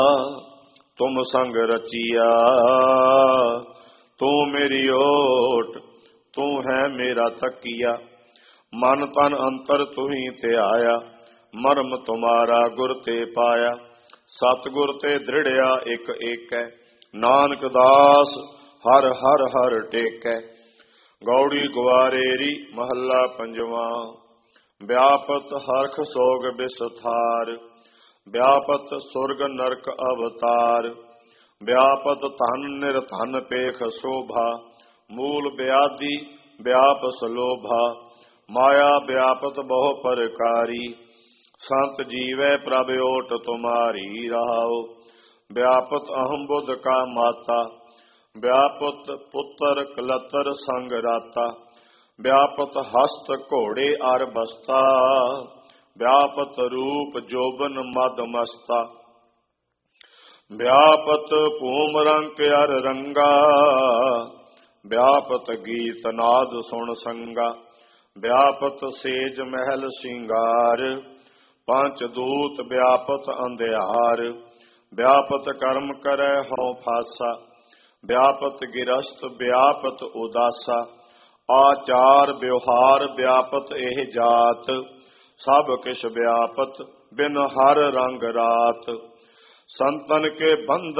ਤੁਮ ਸੰਗ ਰਚੀਆ, ਤੂੰ ਮੇਰੀ ਓਟ, ਤੂੰ ਹੈ ਮੇਰਾ ਤਕੀਆ। ਮਨ ਤਨ ਅੰਤਰ ਤੁਹੀ ਤੇ ਆਇਆ, ਮਰਮ ਤੁਮਾਰਾ ਗੁਰ ਤੇ ਪਾਇਆ। ਸਤਿਗੁਰ ਤੇ ਦ੍ਰਿੜਿਆ ਇਕ ਏਕੈ, ਨਾਨਕ ਦਾਸ ਹਰ ਹਰ ਹਰ ਟੇਕੈ। ਗੌੜੀ ਗੁਆਰੇਰੀ ਮਹੱਲਾ ਪੰਜਵਾਂ। ਵਿਆਪਤ ਹਰਖ ਸੋਗ ਬਿਸਥਾਰ, ਵਿਆਪਤ ਸੁਰਗ ਨਰਕ ਅਵਤਾਰ। ਵਿਆਪਤ ਧਨ ਨਿਰਧਨ ਪੇਖ ਸ਼ੋਭਾ, ਮੂਲ ਬਿਆਦੀ ਵਿਆਪਸ ਲੋਭਾ। ਮਾਇਆ ਵਿਆਪਤ ਬਹੁ ਪ੍ਰਕਾਰੀ, ਸੰਤ ਜੀਵੈ ਪ੍ਰਭ ਓਟ ਤੁਮਾਰੀ ਰਹਾਉ। ਵਿਆਪਤ ਅਹੰ ਬੁੱਧ ਕਾ ਮਾਤਾ, ਵਿਆਪਤ ਪੁੱਤਰ ਕਲਤਰ ਸੰਗ ਰਾਤਾ। ਵਿਆਪਤ ਹਸਤ ਘੋੜੇ ਅਰ ਬਸਤਾ, ਵਿਆਪਤ ਰੂਪ ਜੋਬਨ ਮਦ ਮਸਤਾ। ਵਿਆਪਤ ਭੂਮ ਰੰਕ ਅਰ ਰੰਗਾ, ਵਿਆਪਤ ਗੀਤ ਨਾਦ ਸੁਣ ਸੰਗਾ। ਵਿਆਪਤ ਸੇਜ ਮਹਿਲ ਸਿੰਗਾਰ, ਪੰਚ ਦੂਤ ਵਿਆਪਤ ਅੰਧਿਆਰ। ਵਿਆਪਤ ਕਰਮ ਕਰੈ ਹਉ ਫਾਸਾ, ਵਿਆਪਤ ਗਿਰਸਤ ਵਿਆਪਤ ਉਦਾਸਾ। ਆਚਾਰ ਵਿਵਹਾਰ ਵਿਆਪਤ ਇਹ ਜਾਤ, ਸਭ ਕਿਛ ਵਿਆਪਤ ਬਿਨ ਹਰ ਰੰਗ ਰਾਤ। ਸੰਤਨ ਕੇ ਬੰਧਨ